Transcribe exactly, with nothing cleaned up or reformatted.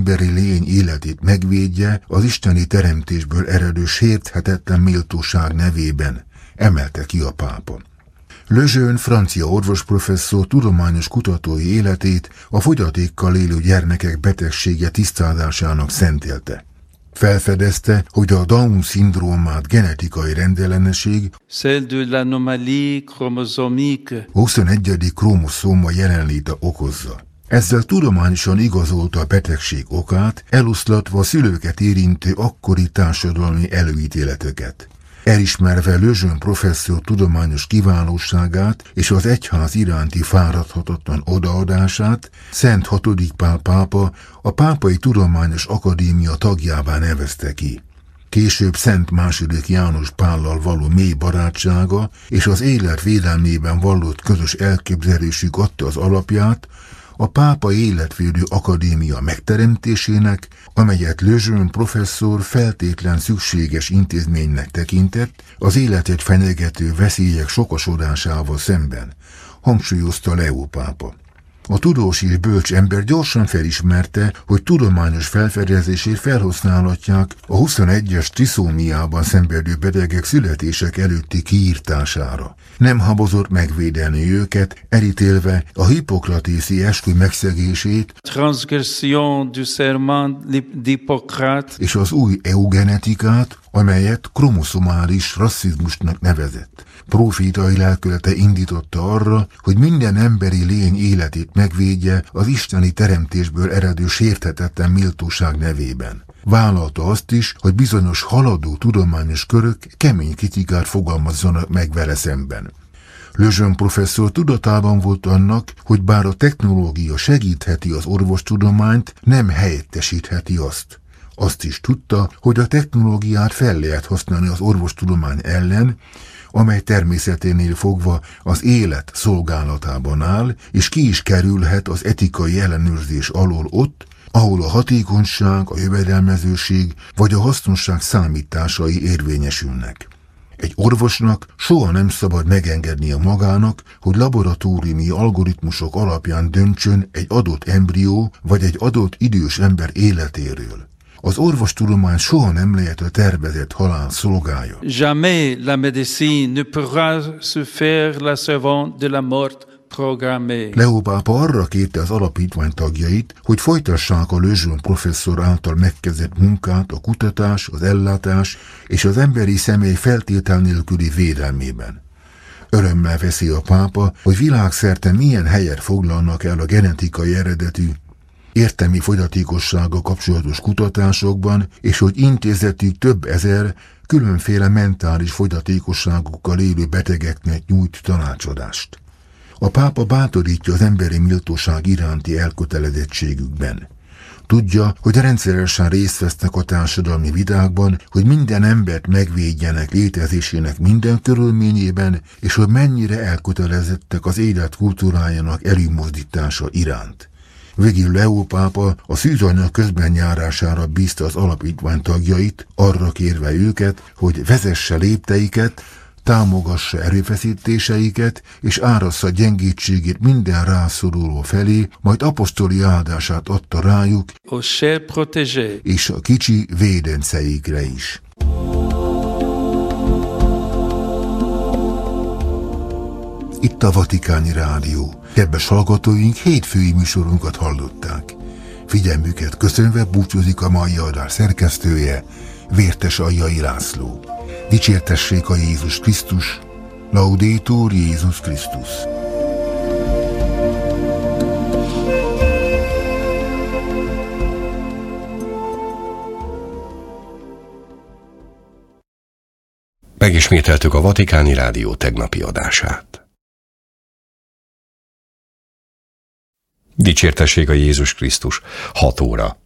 emberi lény életét megvédje az isteni teremtésből eredő sérthetetlen méltóság nevében, emelte ki a pápa. Lejeune francia orvosprofesszor tudományos kutatói életét a fogyatékkal élő gyermekek betegsége tisztázásának szentelte. Felfedezte, hogy a Down-szindrómát genetikai rendellenesség, huszonegyedik kromoszóma jelenléte okozza. Ezzel tudományosan igazolta a betegség okát, eloszlatva a szülőket érintő akkori társadalmi előítéleteket. Elismerve Lejeune professzor tudományos kiválóságát és az egyház iránti fáradhatatlan odaadását, Szent hatodik Pál pápa a Pápai Tudományos Akadémia tagjává nevezte ki. Később Szent második János Pállal való mély barátsága és az élet védelmében vallott közös elképzelésük adta az alapját a Pápai Életvédő Akadémia megteremtésének, amelyet Lejeune professzor feltétlen szükséges intézménynek tekintett az életet fenyegető veszélyek sokasodásával szemben, hangsúlyozta Leó pápa. A tudós és bölcs ember gyorsan felismerte, hogy tudományos felfedezését felhasználhatják a huszonegyes triszómiában szenvedő betegek születések előtti kiírtására. Nem habozott megvédeni őket, elítélve a hippokratészi eskü megszegését és az új eugenetikát, amelyet kromoszomális rasszizmusnak nevezett. Profétai lelkülete indította arra, hogy minden emberi lény életét megvédje az isteni teremtésből eredő sérthetetlen méltóság nevében. Vállalta azt is, hogy bizonyos haladó tudományos körök kemény kritikát fogalmazzanak meg vele szemben. Lejeune professzor tudatában volt annak, hogy bár a technológia segítheti az orvostudományt, nem helyettesítheti azt. Azt is tudta, hogy a technológiát fel lehet használni az orvostudomány ellen, amely természeténél fogva az élet szolgálatában áll, és ki is kerülhet az etikai ellenőrzés alól ott, ahol a hatékonyság, a jövedelmezőség vagy a hasznosság számításai érvényesülnek. Egy orvosnak soha nem szabad megengednie magának, hogy laboratóriumi algoritmusok alapján döntsön egy adott embrió vagy egy adott idős ember életéről. Az orvostudomány soha nem lehet a tervezett halál szolgája. Jamais la médecine ne pourra se faire la servante de la mort programmée. Leó pápa arra kérte az alapítvány tagjait, hogy folytassák a Lejeune professzor által megkezdett munkát a kutatás, az ellátás és az emberi személy feltétel nélküli védelmében. Örömmel veszi a pápa, hogy világszerte milyen helyet foglalnak el a genetikai eredetű, értelmi fogyatékossággal kapcsolatos kutatásokban, és hogy intézetük több ezer különféle mentális fogyatékosságokkal élő betegeknek nyújt tanácsadást. A pápa bátorítja az emberi méltóság iránti elkötelezettségükben. Tudja, hogy rendszeresen részt vesznek a társadalmi vitákban, hogy minden embert megvédjenek létezésének minden körülményében, és hogy mennyire elkötelezettek az élet kultúrájának előmozdítása iránt. Végül Leó pápa a szűzanyag közben járására bízta az alapítvány tagjait, arra kérve őket, hogy vezesse lépteiket, támogassa erőfeszítéseiket, és árassza gyengétségét minden rászoruló felé, majd apostoli áldását adta rájuk, és a kicsi védenceikre is. Itt a Vatikáni Rádió. Kedves hallgatóink, hétfői műsorunkat hallották. Figyelmüket köszönve búcsúzik a mai adás szerkesztője, Vértes Aljai László. Dicsértessék a Jézus Krisztus, Laudetur Jézus Krisztus. Megismételtük a Vatikáni Rádió tegnapi adását. Dicsértessék a Jézus Krisztus, hat óra.